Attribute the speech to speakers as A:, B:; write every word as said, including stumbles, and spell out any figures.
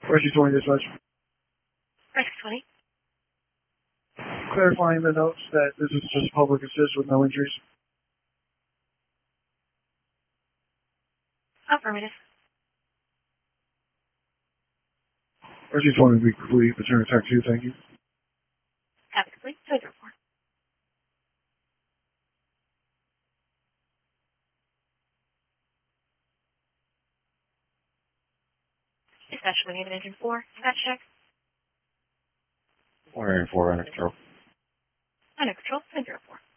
A: Rescue twenty dispatch.
B: Rescue twenty.
A: Clarifying the notes that this is just public assist with no injuries.
B: Affirmative.
A: Rescue twenty will be complete. Return attack two, thank you.
B: Copy complete. two zero four. Dispatch, we need an engine four. Dispatch check.
C: One four under control.
B: Under control. two zero four.